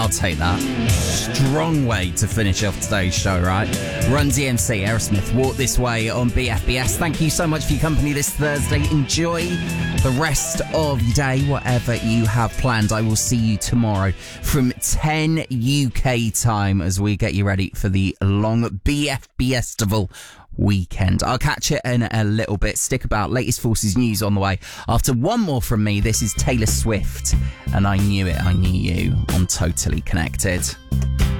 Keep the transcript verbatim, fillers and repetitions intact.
I'll take that. Strong way to finish off today's show, right? Run D M C, Aerosmith, Walk This Way on B F B S. Thank you so much for your company this Thursday. Enjoy the rest of your day, whatever you have planned. I will see you tomorrow from ten U K time as we get you ready for the long B F B Festival weekend. I'll catch it in a little bit. Stick about. Latest Forces news on the way. After one more from me, this is Taylor Swift, and I Knew It, I Knew You on Totally Connected.